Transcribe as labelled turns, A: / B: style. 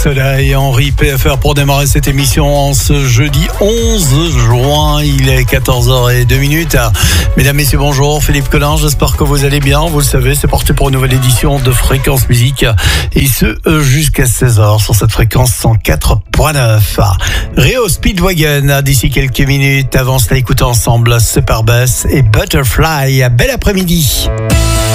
A: Soleil, Henri PFR pour démarrer cette émission en ce jeudi 11 juin. Il est 14h02. Mesdames, Messieurs, bonjour. Philippe Collin, j'espère que vous allez bien. Vous le savez, c'est parti pour une nouvelle édition de Fréquence Musique. Et ce, jusqu'à 16h sur cette fréquence 104.9. Rio Speedwagon, d'ici quelques minutes. Avant cela, écoutez ensemble Superbass et Butterfly. Bel après-midi.